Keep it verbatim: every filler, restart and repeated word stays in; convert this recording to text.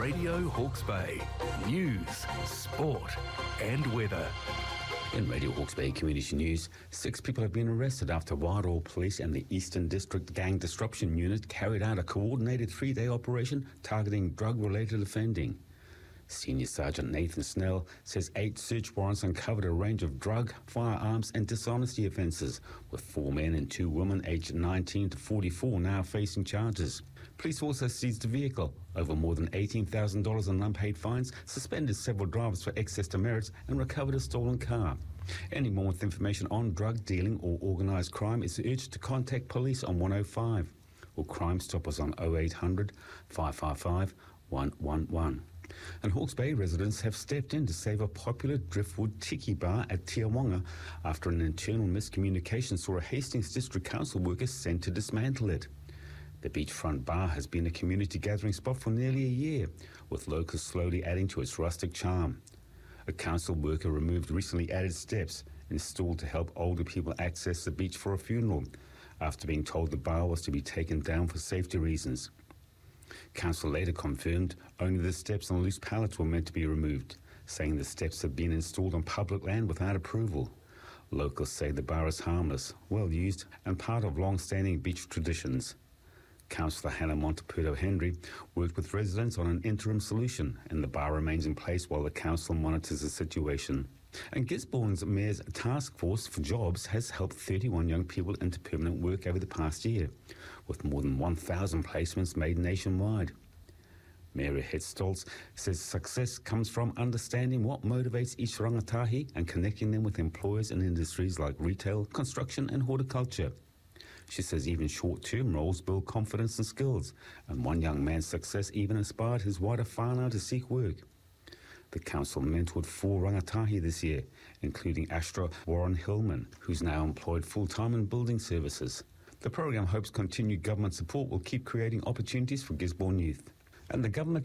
Radio Hawke's Bay. News, sport and weather. In Radio Hawke's Bay Community News, six people have been arrested after Wairoa Police and the Eastern District Gang Disruption Unit carried out a coordinated three-day operation targeting drug-related offending. Senior Sergeant Nathan Snell says eight search warrants uncovered a range of drug, firearms and dishonesty offences, with four men and two women aged nineteen to forty-four now facing charges. Police also seized a vehicle, over more than eighteen thousand dollars in unpaid fines, suspended several drivers for excess demerits and recovered a stolen car. Anyone with information on drug dealing or organised crime is urged to contact police on one oh five or Crime Stoppers on oh eight hundred, five five five, one one one. And Hawke's Bay residents have stepped in to save a popular Driftwood Tiki bar at Tiawanga after an internal miscommunication saw a Hastings District Council worker sent to dismantle it. The beachfront bar has been a community gathering spot for nearly a year, with locals slowly adding to its rustic charm. A council worker removed recently added steps installed to help older people access the beach for a funeral, after being told the bar was to be taken down for safety reasons. Council later confirmed only the steps and loose pallets were meant to be removed, saying the steps had been installed on public land without approval. Locals say the bar is harmless, well used and part of long-standing beach traditions. Councillor Hannah Monteperto Henry worked with residents on an interim solution, and the bar remains in place while the council monitors the situation. And Gisborne's Mayor's Task Force for Jobs has helped thirty-one young people into permanent work over the past year, with more than one thousand placements made nationwide. Mayor Hed Stoltz says success comes from understanding what motivates each rangatahi and connecting them with employers in industries like retail, construction and horticulture. She says even short-term roles build confidence and skills, and one young man's success even inspired his wider whānau to seek work. The council mentored four rangatahi this year, including Astra Warren Hillman, who's now employed full-time in building services. The program hopes continued government support will keep creating opportunities for Gisborne youth. And the government